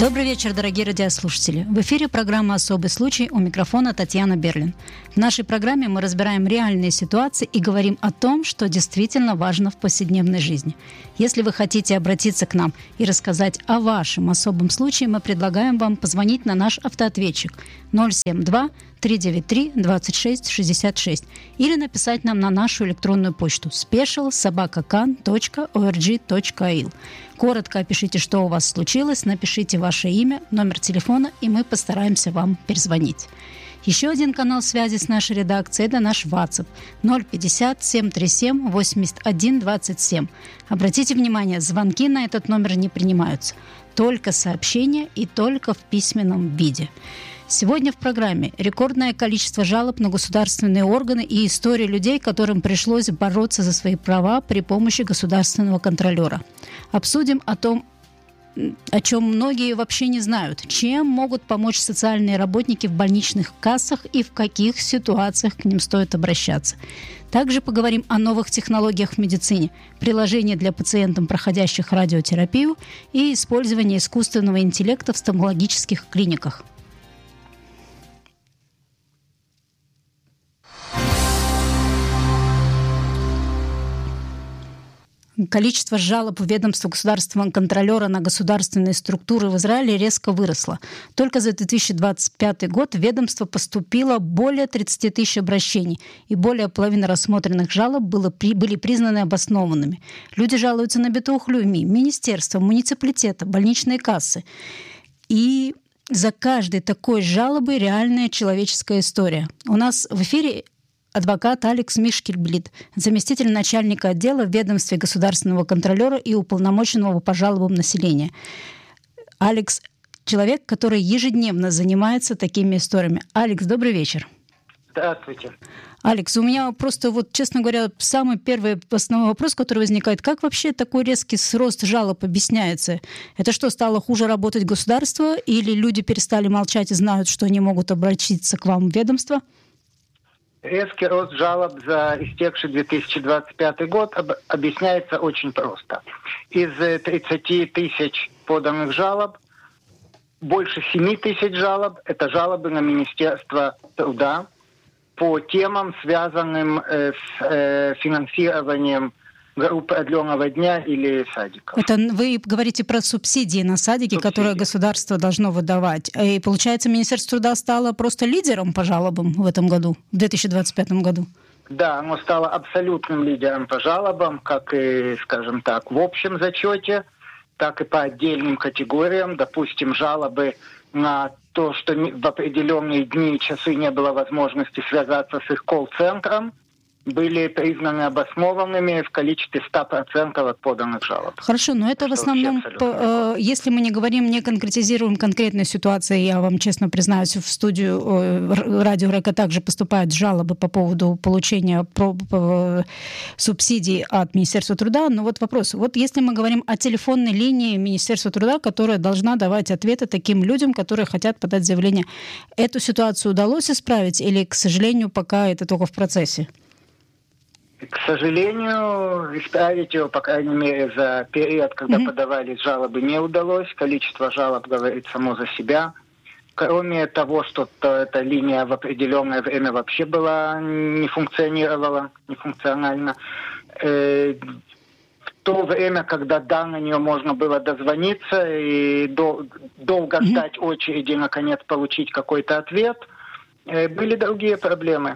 Добрый вечер, дорогие радиослушатели. В эфире программа «Особый случай», у микрофона Татьяна Берлин. В нашей программе мы разбираем реальные ситуации и говорим о том, что действительно важно в повседневной жизни. Если вы хотите обратиться к нам и рассказать о вашем особом случае, мы предлагаем вам позвонить на наш автоответчик 072-393-2666 или написать нам на нашу электронную почту special@kan.org.il. Коротко опишите, что у вас случилось, напишите ваше имя, номер телефона, и мы постараемся вам перезвонить. Еще один канал связи с нашей редакцией – это наш WhatsApp 050-737-8127. Обратите внимание, звонки на этот номер не принимаются. Только сообщения и только в письменном виде. Сегодня в программе рекордное количество жалоб на государственные органы и истории людей, которым пришлось бороться за свои права при помощи государственного контролера. Обсудим о том, о чем многие вообще не знают, чем могут помочь социальные работники в больничных кассах и в каких ситуациях к ним стоит обращаться. Также поговорим о новых технологиях в медицине, приложении для пациентов, проходящих радиотерапию, и использовании искусственного интеллекта в стоматологических клиниках. Количество жалоб в ведомство государственного контролера на государственные структуры в Израиле резко выросло. Только за 2025 год в ведомство поступило более 30 тысяч обращений, и более половины рассмотренных жалоб были признаны обоснованными. Люди жалуются на битуах люми, министерства, муниципалитета, больничные кассы. И за каждой такой жалобой реальная человеческая история. У нас в эфире адвокат Алекс Мишкельблит, заместитель начальника отдела в ведомстве государственного контролера и уполномоченного по жалобам населения. Алекс – человек, который ежедневно занимается такими историями. Алекс, добрый вечер. Здравствуйте. Алекс, у меня просто, честно говоря, самый первый основной вопрос, который возникает. Как вообще такой резкий рост жалоб объясняется? Это что, стало хуже работать государство? Или люди перестали молчать и знают, что они могут обратиться к вам в ведомство? Резкий рост жалоб за истекший 2025 год объясняется очень просто. Из 30 тысяч поданных жалоб, больше 7 тысяч жалоб – это жалобы на Министерство труда по темам, связанным с финансированием групп продленного дня или садиков. Это вы говорите про субсидии на садики, которые государство должно выдавать. И получается, Министерство труда стало просто лидером по жалобам в этом году, в 2025 году? Да, оно стало абсолютным лидером по жалобам, как и, скажем так, в общем зачете, так и по отдельным категориям. Допустим, жалобы на то, что в определенные дни и часы не было возможности связаться с их колл-центром, были признаны обоснованными в количестве 100% от поданных жалоб. Хорошо, но это в основном, если мы не конкретизируем конкретную ситуацию, я вам честно признаюсь, в студию Радио Река также поступают жалобы по поводу получения субсидий от Министерства труда. Но вопрос, если мы говорим о телефонной линии Министерства труда, которая должна давать ответы таким людям, которые хотят подать заявление, эту ситуацию удалось исправить или, к сожалению, пока это только в процессе? К сожалению, исправить его, по крайней мере, за период, когда подавались жалобы, не удалось. Количество жалоб говорит само за себя. Кроме того, что эта линия в определенное время вообще не функционировала, нефункционально. В то время, когда на нее можно было дозвониться и долго ждать очереди, наконец получить какой-то ответ, были другие проблемы.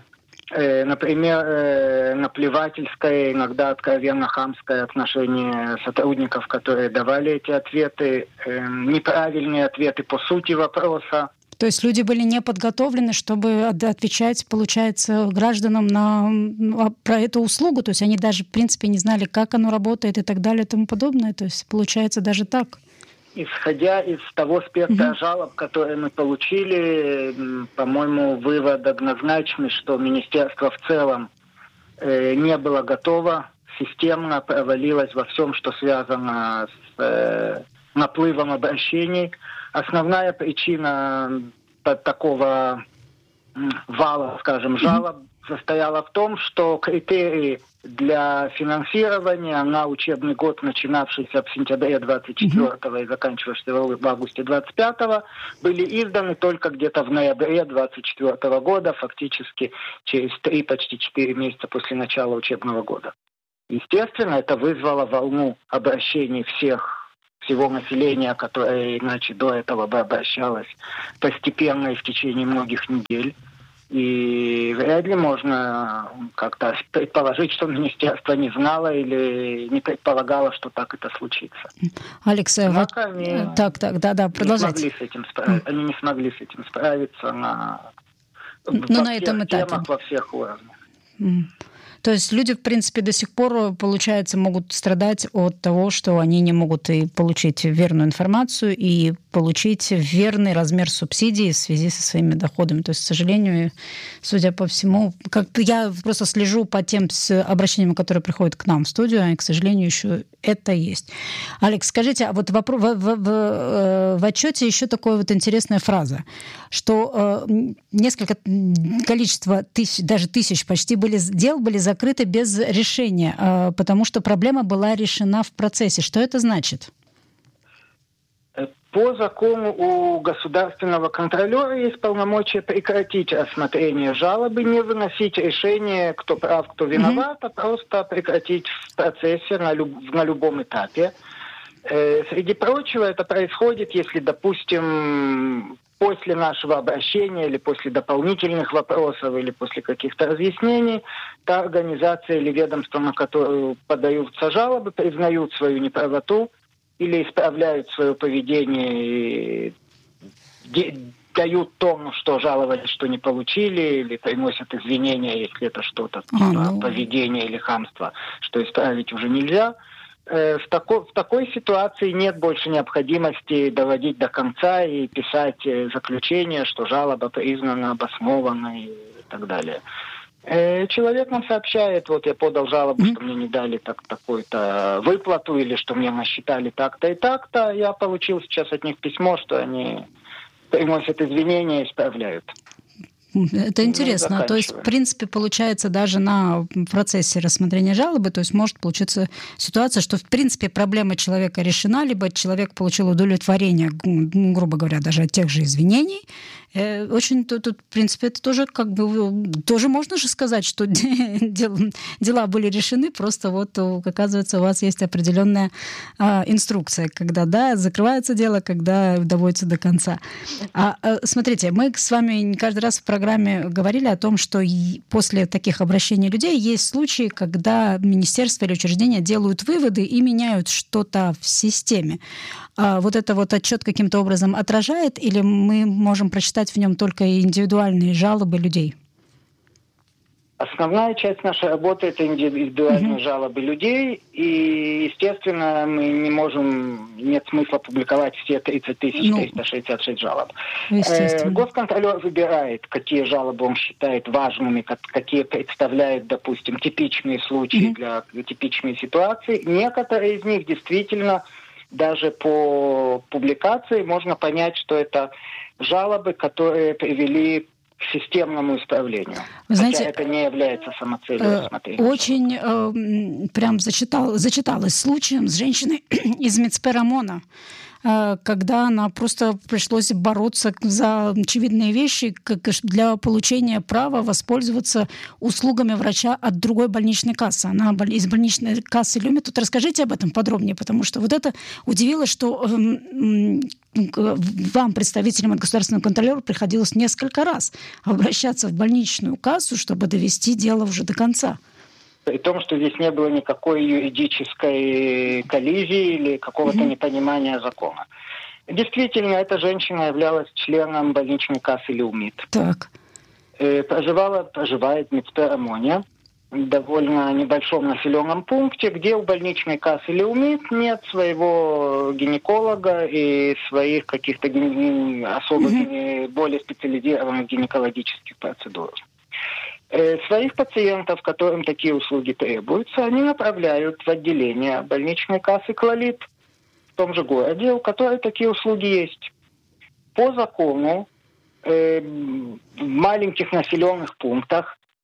Например, наплевательское, иногда откровенно хамское отношение сотрудников, которые давали эти ответы, неправильные ответы по сути вопроса. То есть люди были не подготовлены, чтобы отвечать, получается, гражданам про эту услугу? То есть они даже, в принципе, не знали, как оно работает и так далее и тому подобное? То есть получается даже так? Исходя из того спектра жалоб, которые мы получили, по-моему, вывод однозначный, что министерство в целом не было готово, системно провалилось во всем, что связано с наплывом обращений. Основная причина такого вала, скажем, жалоб состояла в том, что критерии для финансирования на учебный год, начинавшийся в сентябре 24 и заканчивавшийся в августе 25, были изданы только где-то в ноябре 24 года, фактически через 3, почти 4 месяца после начала учебного года. Естественно, это вызвало волну обращений всего населения, которое иначе до этого бы обращалось постепенно и в течение многих недель. И вряд ли можно как-то предположить, что министерство не знало или не предполагало, что так это случится. Алекс, продолжайте. Они не смогли с этим справиться на этом этапе. Во всех уровнях. То есть люди, в принципе, до сих пор, получается, могут страдать от того, что они не могут и получить верную информацию, и получить верный размер субсидий в связи со своими доходами. То есть, к сожалению, судя по всему, как я просто слежу по тем обращениям, которые приходят к нам в студию, и, к сожалению, еще это есть. Алекс, скажите, а вот в отчете еще такая вот интересная фраза, что количество тысяч, даже тысяч почти дел были закрыты без решения, потому что проблема была решена в процессе. Что это значит? По закону у государственного контролера есть полномочия прекратить рассмотрение жалобы, не выносить решение, кто прав, кто виноват, а просто прекратить в процессе на любом этапе. Среди прочего, это происходит, если, допустим, после нашего обращения или после дополнительных вопросов или после каких-то разъяснений та организация или ведомство, на которую подаются жалобы, признают свою неправоту или исправляют свое поведение и дают то, что жаловались, что не получили, или приносят извинения, если это что-то, поведение или хамство, что исправить уже нельзя. В такой ситуации нет больше необходимости доводить до конца и писать заключение, что жалоба признана обоснованной и так далее. Человек нам сообщает, вот я подал жалобу, что мне не дали такую-то выплату, или что мне насчитали так-то и так-то. Я получил сейчас от них письмо, что они приносят извинения и исправляют. Это интересно. То есть, в принципе, получается, даже на процессе рассмотрения жалобы, то есть может получиться ситуация, что, в принципе, проблема человека решена, либо человек получил удовлетворение, грубо говоря, даже от тех же извинений. Очень тут, в принципе, это тоже тоже можно же сказать, что дела были решены, просто вот, оказывается, у вас есть определенная инструкция, когда, закрывается дело, когда доводится до конца. Смотрите, мы с вами каждый раз в программе говорили о том, что после таких обращений людей есть случаи, когда министерство или учреждения делают выводы и меняют что-то в системе. Вот это вот отчет каким-то образом отражает, или мы можем прочитать в нем только индивидуальные жалобы людей? Основная часть нашей работы – это индивидуальные жалобы людей, и, естественно, мы не можем, нет смысла публиковать все 30 366 жалоб. Госконтролер выбирает, какие жалобы он считает важными, какие представляют, допустим, типичные случаи для типичной ситуации. Некоторые из них действительно даже по публикации можно понять, что это жалобы, которые привели к системному исправлению. Вы знаете, хотя это не является самоцелью рассмотрения. Очень прям зачиталась случаем с женщиной из Мецпе-Рамона, когда она просто пришлось бороться за очевидные вещи, как для получения права воспользоваться услугами врача от другой больничной кассы. Она из больничной кассы Люми. Тут расскажите об этом подробнее, потому что вот это удивило, что вам, представителям от государственного контролера, приходилось несколько раз обращаться в больничную кассу, чтобы довести дело уже до конца. При том, что здесь не было никакой юридической коллизии или какого-то непонимания закона. Действительно, эта женщина являлась членом больничной кассы Люмит. Так. Проживает в Мецпе-Рамоне, в довольно небольшом населенном пункте, где у больничной кассы Люмит нет своего гинеколога и своих каких-то особых, более специализированных гинекологических процедур. Своих пациентов, которым такие услуги требуются, они направляют в отделение больничной кассы Клалит в том же городе, у которой такие услуги есть. По закону в маленьких населенных пунктах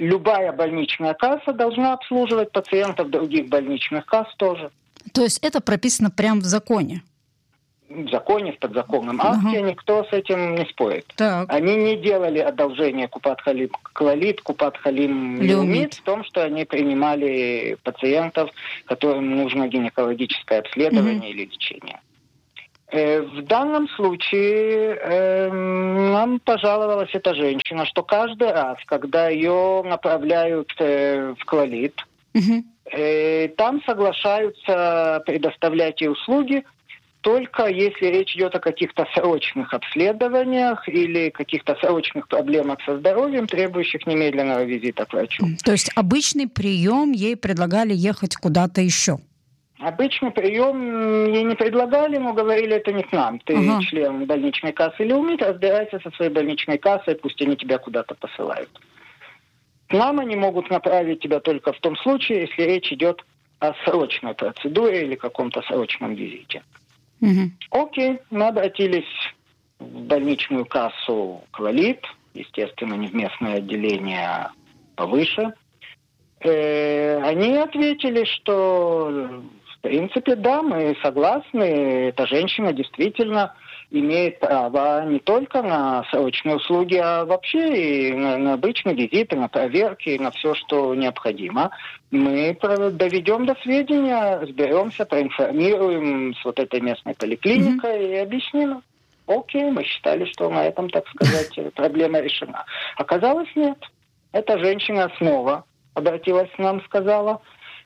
любая больничная касса должна обслуживать пациентов других больничных касс тоже. То есть это прописано прямо в законе? В законе, в подзаконном акте, никто с этим не спорит. Так. Они не делали одолжение Купат-Халим Клалит, Купат-Халим Леумид в том, что они принимали пациентов, которым нужно гинекологическое обследование или лечение. В данном случае нам пожаловалась эта женщина, что каждый раз, когда ее направляют в Клалит, там соглашаются предоставлять ей услуги, только если речь идет о каких-то срочных обследованиях или каких-то срочных проблемах со здоровьем, требующих немедленного визита к врачу. То есть обычный прием ей предлагали ехать куда-то еще? Обычный прием ей не предлагали, но говорили, это не к нам. Ты член больничной кассы Леумид, разбирайся со своей больничной кассой, пусть они тебя куда-то посылают. К нам они могут направить тебя только в том случае, если речь идет о срочной процедуре или каком-то срочном визите. Окей, мы обратились в больничную кассу Клалит, естественно, не в местное отделение, а повыше. Они ответили, что в принципе, да, мы согласны, эта женщина действительно имеет право не только на срочные услуги, а вообще и на обычные визиты, на проверки, на все, что необходимо. Мы доведем до сведения, разберемся, проинформируем с вот этой местной поликлиникой и объясним. Окей, мы считали, что на этом, так сказать, проблема решена. Оказалось, нет. Эта женщина снова обратилась к нам, сказала,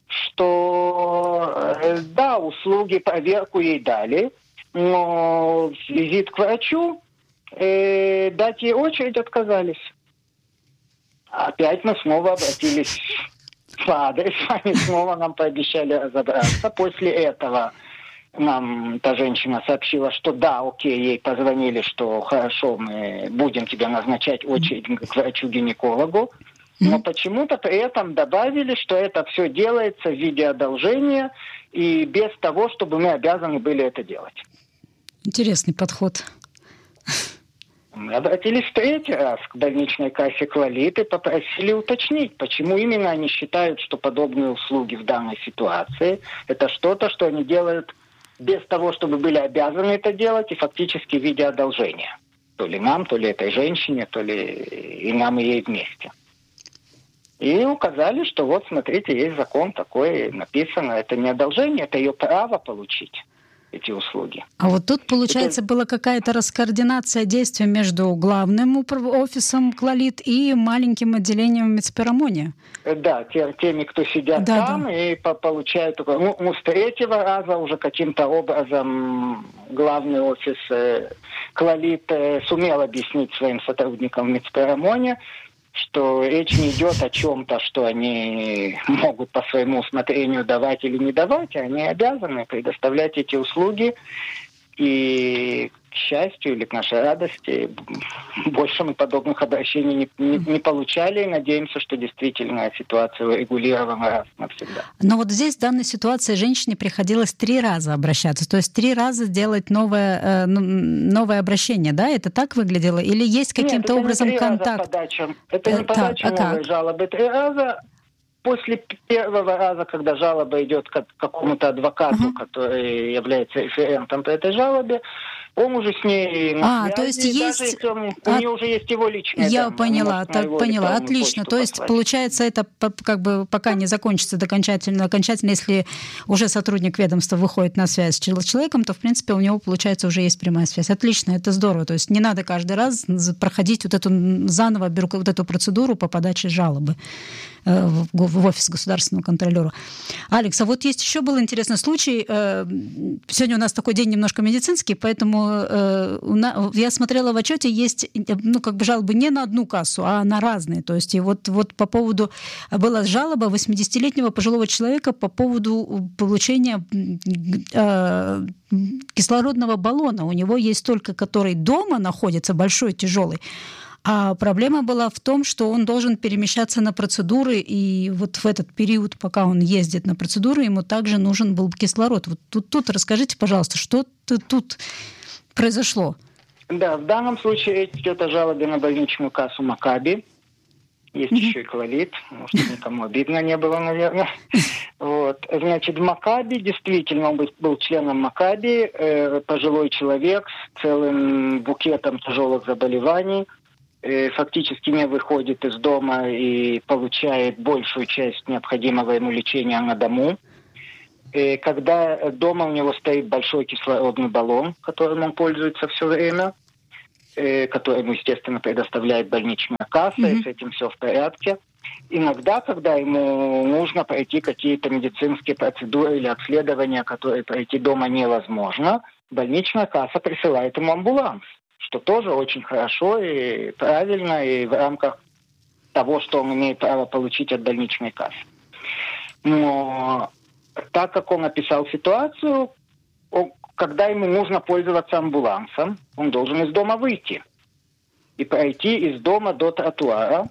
что да, услуги, проверку ей дали, но визит к врачу дать ей очередь отказались. Опять мы снова обратились в адрес, они снова нам пообещали разобраться. После этого нам та женщина сообщила, что да, окей, ей позвонили, что хорошо, мы будем тебе назначать очередь к врачу-гинекологу. Но почему-то при этом добавили, что это все делается в виде одолжения и без того, чтобы мы обязаны были это делать. Интересный подход. Мы обратились в третий раз к больничной кассе Клалит и попросили уточнить, почему именно они считают, что подобные услуги в данной ситуации это что-то, что они делают без того, чтобы были обязаны это делать, и фактически в виде одолжения. То ли нам, то ли этой женщине, то ли и нам, и ей вместе. И указали, что вот, смотрите, есть закон такой, написано, это не одолжение, это ее право получить эти услуги. А вот тут, получается, была какая-то раскоординация действий между главным офисом Клалит и маленьким отделением Мецперамония. Да, теми, кто сидят там и получают... Ну, с третьего раза уже каким-то образом главный офис Клалит сумел объяснить своим сотрудникам Мецперамония, что речь не идет о чем-то, что они могут по своему усмотрению давать или не давать, а они обязаны предоставлять эти услуги. И, к счастью или к нашей радости, больше мы подобных обращений не получали. И надеемся, что действительно ситуация урегулирована раз навсегда. Но вот здесь в данной ситуации женщине приходилось 3 раза обращаться. То есть 3 раза делать новое обращение, да? Это так выглядело? Или есть каким-то образом контакт? Это не подача новой жалобы 3 раза. После первого раза, когда жалоба идет к какому-то адвокату, который является референтом по этой жалобе, он уже с ней на связи, то есть есть... даже если у нее уже есть его личная Я поняла, отлично. То есть, получается, это как бы пока не закончится окончательно, если уже сотрудник ведомства выходит на связь с человеком, то, в принципе, у него, получается, уже есть прямая связь. Отлично, это здорово. То есть не надо каждый раз проходить вот эту заново вот эту процедуру по подаче жалобы в офис государственного контролера. Алекс, а вот есть еще был интересный случай. Сегодня у нас такой день немножко медицинский, поэтому я смотрела в отчете, есть жалобы не на одну кассу, а на разные. То есть и вот по поводу... Была жалоба 80-летнего пожилого человека по поводу получения кислородного баллона. У него есть только, который дома находится, большой, тяжелый. А проблема была в том, что он должен перемещаться на процедуры, и вот в этот период, пока он ездит на процедуры, ему также нужен был кислород. Вот тут расскажите, пожалуйста, что тут произошло? Да, в данном случае речь идет о жалобе на больничную кассу Макаби. Есть еще и Клалит. Может, никому обидно не было, наверное. Вот. Значит, в Макаби, действительно, он был членом Макаби, пожилой человек с целым букетом тяжелых заболеваний, фактически не выходит из дома и получает большую часть необходимого ему лечения на дому. Когда дома у него стоит большой кислородный баллон, которым он пользуется все время, который ему, естественно, предоставляет больничная касса, и с этим все в порядке. Иногда, когда ему нужно пройти какие-то медицинские процедуры или обследования, которые пройти дома невозможно, больничная касса присылает ему амбуланс, что тоже очень хорошо и правильно, и в рамках того, что он имеет право получить от больничной кассы. Но так как он описал ситуацию, когда ему нужно пользоваться амбулансом, он должен из дома выйти и пройти из дома до тротуара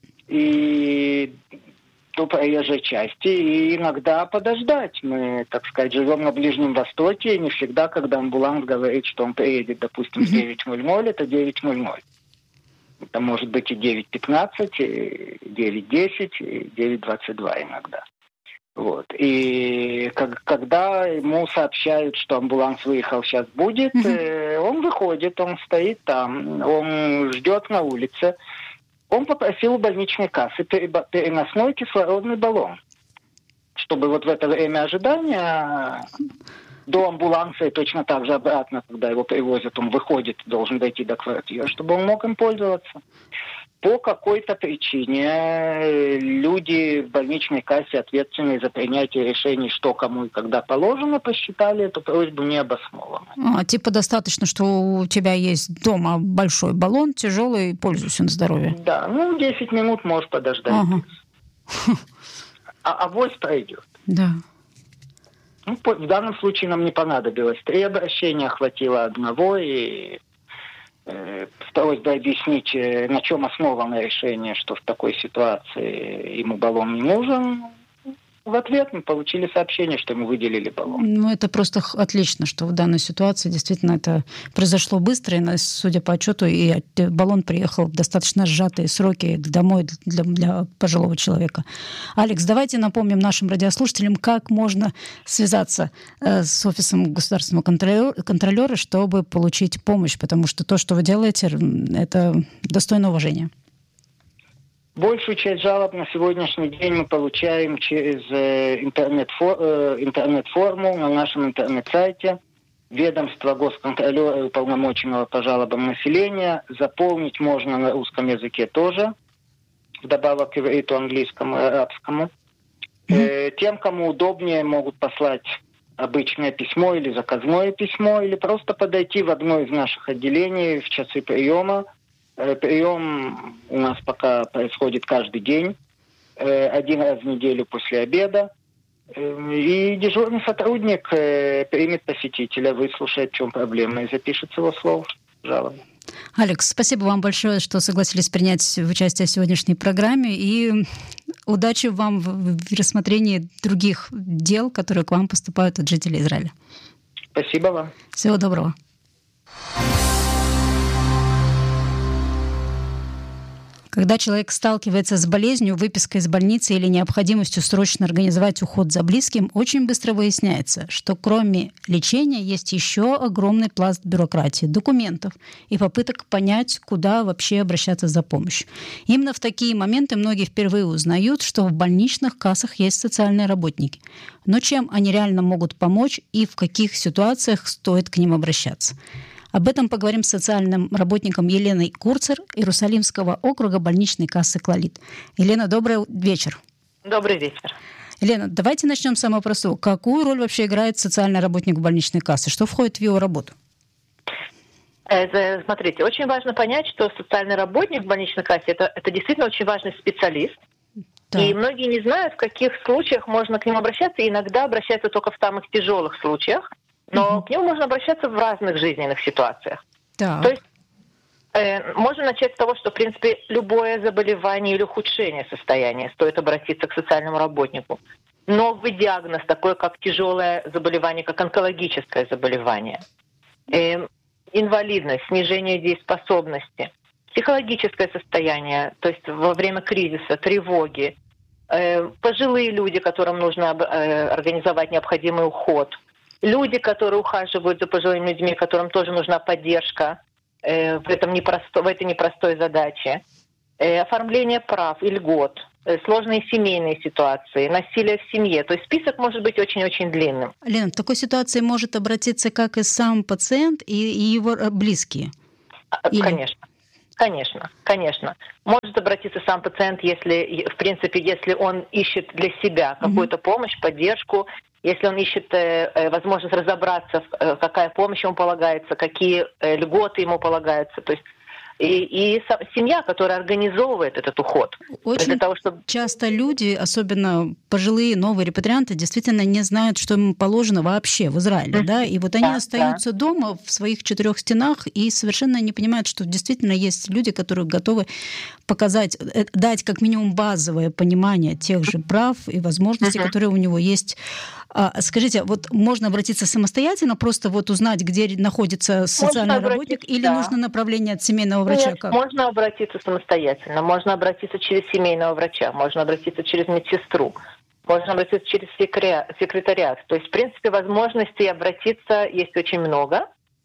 и до проезжей части, и иногда подождать. Мы, так сказать, живем на Ближнем Востоке, и не всегда, когда амбуланс говорит, что он приедет, допустим, в 9:00, это 9:00. Это может быть и 9:15, и 9:10, и 9:22 иногда. Вот. И когда ему сообщают, что амбуланс выехал, сейчас будет, он выходит, он стоит там, он ждет на улице. Он попросил у больничной кассы переносной кислородный баллон, чтобы вот в это время ожидания до амбуланса и точно так же обратно, когда его привозят, он выходит, должен дойти до квартиры, чтобы он мог им пользоваться. По какой-то причине люди в больничной кассе, ответственные за принятие решений, что кому и когда положено, посчитали эту просьбу необоснованной. Типа достаточно, что у тебя есть дома большой баллон, тяжелый, пользуйся на здоровье. Да, 10 минут можешь подождать. Ага. Авось пройдет. Да. В данном случае нам не понадобилось 3 обращения, хватило одного, и с просьбой объяснить, на чем основано решение, что в такой ситуации ему баллон не нужен. В ответ мы получили сообщение, что ему выделили баллон. Это просто отлично, что в данной ситуации действительно это произошло быстро, и, судя по отчету, и баллон приехал в достаточно сжатые сроки домой для пожилого человека. Алекс, давайте напомним нашим радиослушателям, как можно связаться с офисом государственного контролера, чтобы получить помощь, потому что то, что вы делаете, это достойно уважения. Большую часть жалоб на сегодняшний день мы получаем через интернет-форму на нашем интернет-сайте ведомства госконтролера и уполномоченного по жалобам населения. Заполнить можно на русском языке тоже, вдобавок к ивриту, английскому и арабскому. Тем, кому удобнее, могут послать обычное письмо или заказное письмо, или просто подойти в одно из наших отделений в часы приема. Прием у нас пока происходит каждый день, 1 раз в неделю после обеда. И дежурный сотрудник примет посетителя, выслушает, в чем проблема, и запишет с его слов жалобу. Алекс, спасибо вам большое, что согласились принять участие в сегодняшней программе. И удачи вам в рассмотрении других дел, которые к вам поступают от жителей Израиля. Спасибо вам. Всего доброго. Когда человек сталкивается с болезнью, выпиской из больницы или необходимостью срочно организовать уход за близким, очень быстро выясняется, что кроме лечения есть еще огромный пласт бюрократии, документов и попыток понять, куда вообще обращаться за помощью. Именно в такие моменты многие впервые узнают, что в больничных кассах есть социальные работники. Но чем они реально могут помочь и в каких ситуациях стоит к ним обращаться? Об этом поговорим с социальным работником Еленой Курцер Иерусалимского округа больничной кассы «Клалит». Елена, добрый вечер. Добрый вечер. Елена, давайте начнем с самого простого. Какую роль вообще играет социальный работник в больничной кассе? Что входит в его работу? Смотрите, очень важно понять, что социальный работник в больничной кассе это действительно очень важный специалист. Да. И многие не знают, в каких случаях можно к ним обращаться. И иногда обращаются только в самых тяжелых случаях. Но к нему можно обращаться в разных жизненных ситуациях. Да. То есть можно начать с того, что, в принципе, любое заболевание или ухудшение состояния стоит обратиться к социальному работнику. Новый диагноз, такой как тяжелое заболевание, как онкологическое заболевание, инвалидность, снижение дееспособности, психологическое состояние, то есть во время кризиса, тревоги, пожилые люди, которым нужно организовать необходимый уход, люди, которые ухаживают за пожилыми людьми, которым тоже нужна поддержка в этой непростой задаче, оформление прав и льгот, сложные семейные ситуации, насилие в семье. То есть список может быть очень-очень длинным. Лена, в такой ситуации может обратиться как и сам пациент, и его близкие? Конечно. Может обратиться сам пациент, если он ищет для себя какую-то помощь, поддержку, если он ищет возможность разобраться, какая помощь ему полагается, какие льготы ему полагаются. То есть и семья, которая организовывает этот уход. Очень для того, чтобы... часто люди, особенно пожилые новые репатрианты, действительно не знают, что им положено вообще в Израиле. Да? И вот они остаются дома в своих 4 стенах и совершенно не понимают, что действительно есть люди, которые готовы показать, дать как минимум базовое понимание тех же прав и возможностей, которые у него есть. Скажите, вот можно обратиться самостоятельно, просто вот узнать, где находится социальный работник, или нужно направление от семейного врача? Нет, можно обратиться самостоятельно, можно обратиться через семейного врача, можно обратиться через медсестру, можно обратиться через секретариат. То есть, в принципе, возможностей обратиться есть очень много.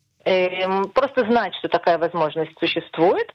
Просто знать, что такая возможность существует,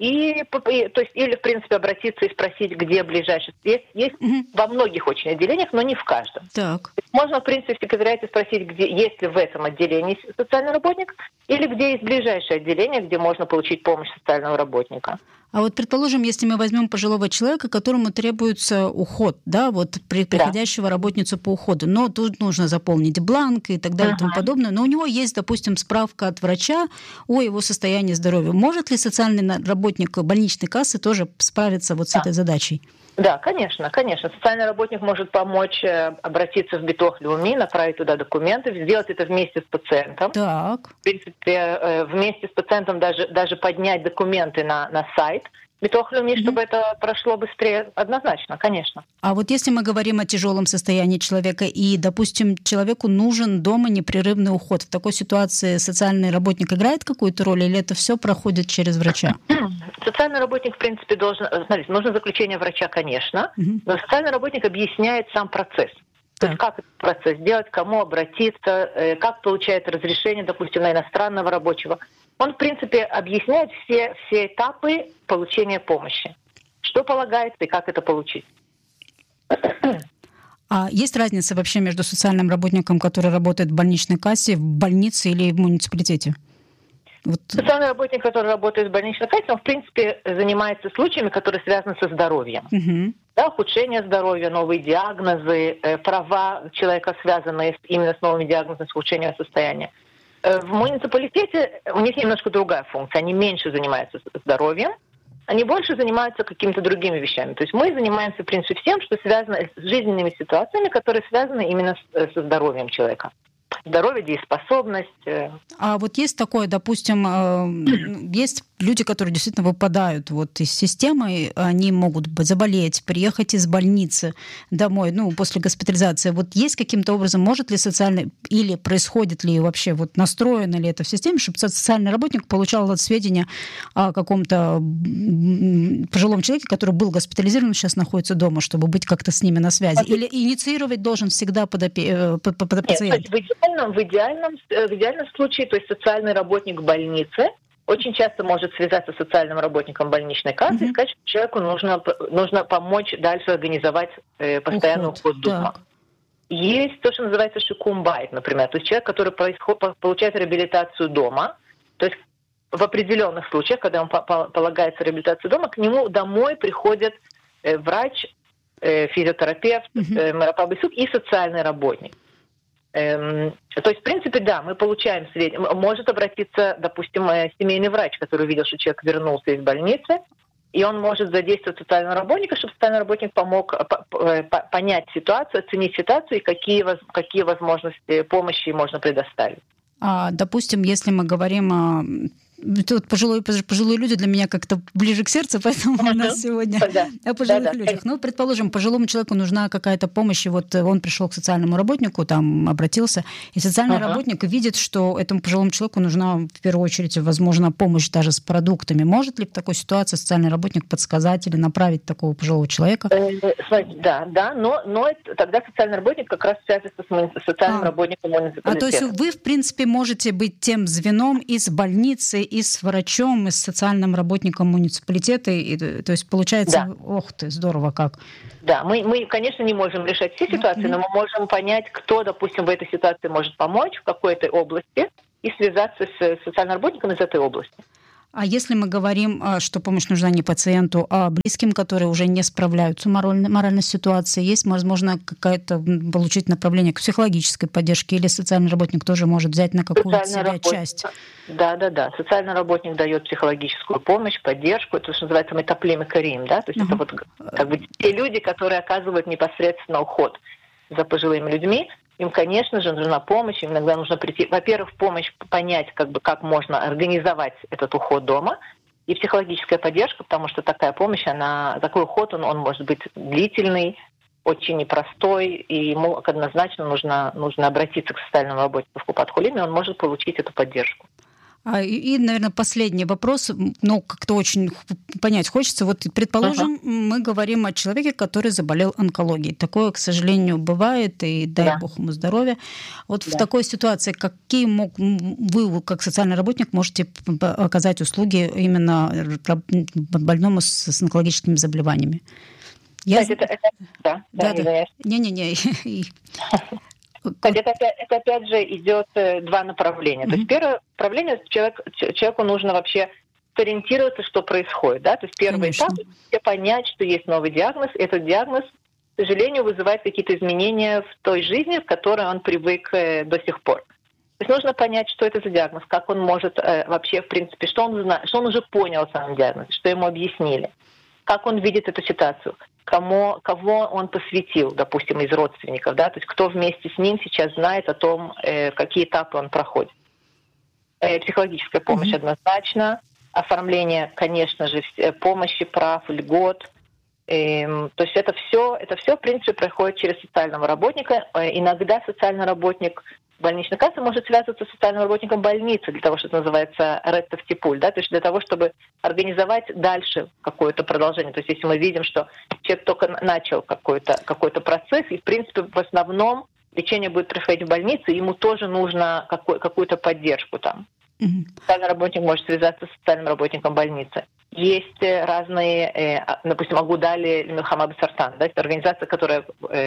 или, в принципе, обратиться и спросить, где ближайший. Есть во многих очень отделениях, но не в каждом. Так. Можно, в принципе, в секретариате спросить, где есть ли в этом отделении социальный работник, или где есть ближайшее отделение, где можно получить помощь социального работника. А вот, предположим, если мы возьмем пожилого человека, которому требуется уход, да, вот приходящего работницу по уходу, но тут нужно заполнить бланк и так далее и тому подобное, но у него есть, допустим, справка от врача о его состоянии здоровья. Может ли социальный работник больничной кассы тоже справиться вот с этой задачей? Да, конечно. Социальный работник может помочь обратиться в Битох Леуми, направить туда документы, сделать это вместе с пациентом. Так. В принципе, вместе с пациентом даже поднять документы на сайт Битох Леуми, чтобы это прошло быстрее. Однозначно, конечно. А вот если мы говорим о тяжелом состоянии человека, и, допустим, человеку нужен дома непрерывный уход, в такой ситуации социальный работник играет какую-то роль, или это все проходит через врача? Социальный работник, в принципе, смотрите, нужно заключение врача, конечно, но социальный работник объясняет сам процесс. То есть как этот процесс делать, кому обратиться, как получает разрешение, допустим, на иностранного рабочего. Он, в принципе, объясняет все этапы получения помощи. Что полагается и как это получить. А есть разница вообще между социальным работником, который работает в больничной кассе, в больнице или в муниципалитете? Вот. Социальный работник, который работает в больничной кассе, он, в принципе, занимается случаями, которые связаны со здоровьем. Да, ухудшение здоровья, новые диагнозы, права человека, связанные именно с новыми диагнозами, с ухудшением состояния. В муниципалитете у них немножко другая функция. Они меньше занимаются здоровьем, они больше занимаются какими-то другими вещами. То есть мы занимаемся, в принципе, всем, что связано с жизненными ситуациями, которые связаны именно со здоровьем человека. Здоровье, дееспособность. А вот есть такое, допустим, есть люди, которые действительно выпадают вот из системы, они могут заболеть, приехать из больницы домой, после госпитализации. Вот есть каким-то образом, может ли социальный, или происходит ли вообще, вот настроено ли это в системе, чтобы социальный работник получал сведения о каком-то пожилом человеке, который был госпитализирован, сейчас находится дома, чтобы быть как-то с ними на связи? Или инициировать должен всегда пациент? Нет, в идеальном случае, то есть социальный работник больницы очень часто может связаться с социальным работником больничной кассы и сказать, что человеку нужно помочь дальше организовать постоянный уход дома. Есть то, что называется шикум-байт, например, то есть человек, который получает реабилитацию дома, то есть в определенных случаях, когда ему полагается реабилитация дома, к нему домой приходит врач, физиотерапевт, мэропабысук и социальный работник. То есть, в принципе, да, мы получаем сведения. Может обратиться, допустим, семейный врач, который увидел, что человек вернулся из больницы, и он может задействовать социального работника, чтобы социальный работник помог понять ситуацию, оценить ситуацию и какие возможности помощи можно предоставить. Допустим, если мы говорим о тут пожилые люди для меня как-то ближе к сердцу, поэтому у нас сегодня о пожилых людях. Ну, предположим, пожилому человеку нужна какая-то помощь, и вот он пришел к социальному работнику, там обратился, и социальный работник видит, что этому пожилому человеку нужна в первую очередь, возможно, помощь даже с продуктами. Может ли в такой ситуации социальный работник подсказать или направить такого пожилого человека? Да, но тогда социальный работник как раз связывается с социальным работником муниципалитета. То есть вы, в принципе, можете быть тем звеном и с больницей, и с врачом, и с социальным работником муниципалитета. То есть получается, ох ты, здорово как. Да, мы, конечно, не можем решать все ситуации, но мы можем понять, кто, допустим, в этой ситуации может помочь в какой-то области и связаться с социальным работником из этой области. А если мы говорим, что помощь нужна не пациенту, а близким, которые уже не справляются морально с ситуацией, есть, возможно, какая-то получить направление к психологической поддержке, или социальный работник тоже может взять на какую-то себя часть? Да. Социальный работник дает психологическую помощь, поддержку, это, что называется, метаплим и карим, да, то есть это вот как бы те люди, которые оказывают непосредственно уход за пожилыми людьми. Им, конечно же, нужна помощь, им иногда нужно прийти, во-первых, в помощь понять, как можно организовать этот уход дома, и психологическая поддержка, потому что такая помощь, такой уход, он может быть длительный, очень непростой, и ему однозначно нужно обратиться к социальному работнику в Купат-Хулим, и он может получить эту поддержку. И, наверное, последний вопрос, как-то очень понять хочется. Вот, предположим, мы говорим о человеке, который заболел онкологией. Такое, к сожалению, бывает, и дай бог ему здоровья. Вот в такой ситуации какие вы, как социальный работник, можете оказать услуги именно больному с онкологическими заболеваниями? Не-не-не. Это опять же идет два направления. То есть первое направление, человеку нужно вообще сориентироваться, что происходит. Да? То есть первый этап — понять, что есть новый диагноз. Этот диагноз, к сожалению, вызывает какие-то изменения в той жизни, в которой он привык до сих пор. То есть нужно понять, что это за диагноз, как он может вообще, в принципе, что он уже понял о самом диагнозе, что ему объяснили, как он видит эту ситуацию, кого он посвятил, допустим, из родственников, да, то есть кто вместе с ним сейчас знает о том, какие этапы он проходит. Психологическая помощь однозначно, оформление, конечно же, помощи, прав, льгот. То есть это все, в принципе, проходит через социального работника. Иногда социальный работник больничной кассы может связываться с социальным работником больницы для того, что называется реттов-типуль, да, то есть для того, чтобы организовать дальше какое-то продолжение. То есть если мы видим, что человек только начал какой-то процесс, и в принципе в основном лечение будет происходить в больнице, ему тоже нужно какую-то поддержку там. Социальный работник может связаться с социальным работником больницы. Есть разные, допустим, Агудали Милхама бе-Сартан, да, это организация, которая...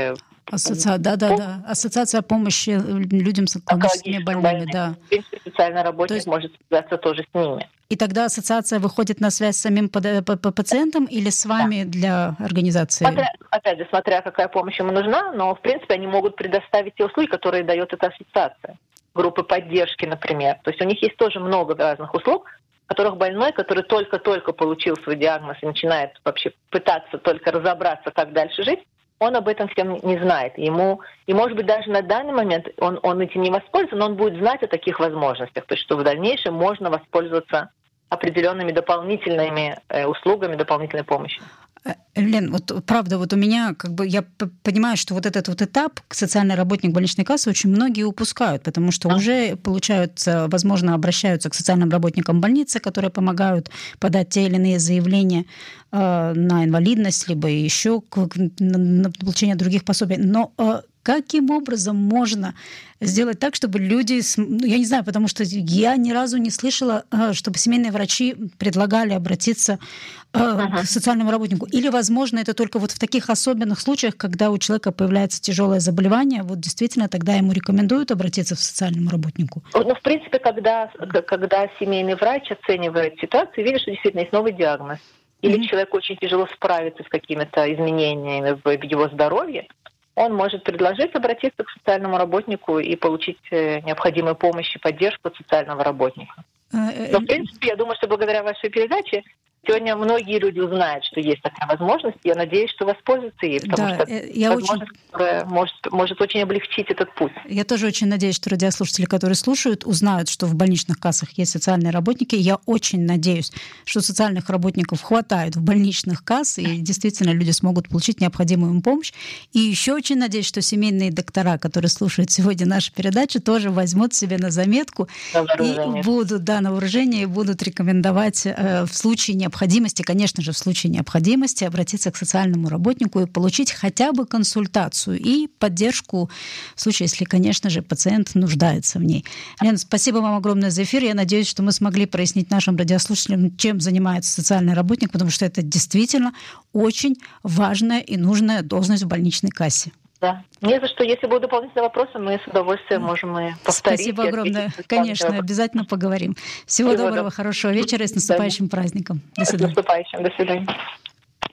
Ассоциация помощи людям с онкологическими больными, да. В принципе, социальный работник может связаться тоже с ними. И тогда ассоциация выходит на связь с самим пациентом или с вами для организации? Опять же, смотря какая помощь ему нужна, но, в принципе, они могут предоставить те услуги, которые дает эта ассоциация. Группы поддержки, например. То есть у них есть тоже много разных услуг, в которых больной, который только-только получил свой диагноз и начинает вообще пытаться только разобраться, как дальше жить, он об этом всем не знает. И, может быть, даже на данный момент он этим не воспользуется, но он будет знать о таких возможностях. То есть, что в дальнейшем можно воспользоваться определенными дополнительными услугами, дополнительной помощью. Лен, вот правда, вот у меня, я понимаю, что вот этот вот этап социальный работник больничной кассы очень многие упускают, потому что уже получаются, возможно, обращаются к социальным работникам больницы, которые помогают подать те или иные заявления на инвалидность, либо еще на получение других пособий. Но каким образом можно сделать так, чтобы люди... Я не знаю, потому что я ни разу не слышала, чтобы семейные врачи предлагали обратиться к социальному работнику. Или, возможно, это только вот в таких особенных случаях, когда у человека появляется тяжелое заболевание, вот действительно тогда ему рекомендуют обратиться к социальному работнику? Ну, в принципе, когда семейный врач оценивает ситуацию, видит, что действительно есть новый диагноз, или человеку очень тяжело справиться с какими-то изменениями в его здоровье, он может предложить обратиться к социальному работнику и получить необходимую помощь и поддержку от социального работника. Но, в принципе, я думаю, что благодаря вашей передаче Сегодня многие люди узнают, что есть такая возможность. Я надеюсь, что воспользуются ей, потому что я возможность, которая может очень облегчить этот путь. Я тоже очень надеюсь, что радиослушатели, которые слушают, узнают, что в больничных кассах есть социальные работники. Я очень надеюсь, что социальных работников хватает в больничных кассах, и действительно люди смогут получить необходимую им помощь. И еще очень надеюсь, что семейные доктора, которые слушают сегодня нашу передачу, тоже возьмут себе на заметку и будут на вооружение и будут рекомендовать в случае необходимости, конечно же, в случае необходимости обратиться к социальному работнику и получить хотя бы консультацию и поддержку в случае, если, конечно же, пациент нуждается в ней. Лена, спасибо вам огромное за эфир. Я надеюсь, что мы смогли прояснить нашим радиослушателям, чем занимается социальный работник, потому что это действительно очень важная и нужная должность в больничной кассе. Да. Не за что. Если будут дополнительные вопросы, мы с удовольствием можем и повторить. Спасибо огромное. Конечно, обязательно поговорим. Всего доброго, хорошего вечера и с наступающим праздником. До свидания. С наступающим. До свидания.